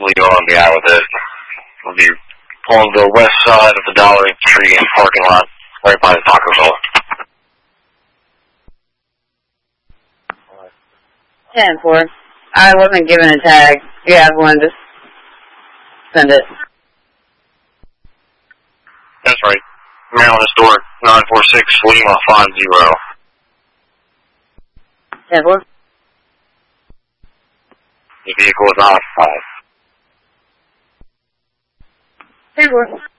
legal on the eye with it. We'll be pulling the west side of the Dollar Tree parking lot, right by the Taco Bell. 10-4. I wasn't given a tag. You have one, just send it. That's right. Maryland Historic 946 Lima 50. 10-4. The vehicle is occupied. 10-4.